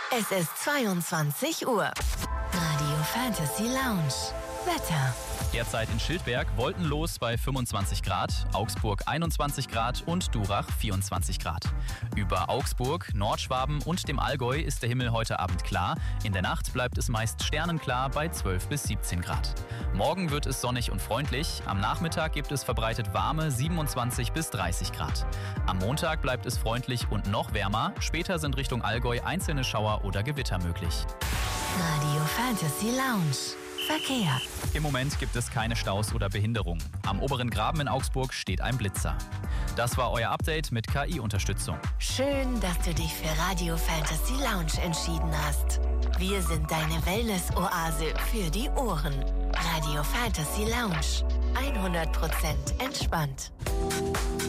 Es ist 22 Uhr. Radio Fantasy Lounge. Wetter. Derzeit in Schildberg wolkenlos bei 25 Grad, Augsburg 21 Grad und Durach 24 Grad. Über Augsburg, Nordschwaben und dem Allgäu ist der Himmel heute Abend klar. In der Nacht bleibt es meist sternenklar bei 12 bis 17 Grad. Morgen wird es sonnig und freundlich. Am Nachmittag gibt es verbreitet warme 27 bis 30 Grad. Am Montag bleibt es freundlich und noch wärmer. Später sind Richtung Allgäu einzelne Schauer oder Gewitter möglich. Radio Fantasy Lounge. Verkehr. Im Moment gibt es keine Staus oder Behinderungen. Am oberen Graben in Augsburg steht ein Blitzer. Das war euer Update mit KI-Unterstützung. Schön, dass du dich für Radio Fantasy Lounge entschieden hast. Wir sind deine Wellness-Oase für die Ohren. Radio Fantasy Lounge. 100% entspannt.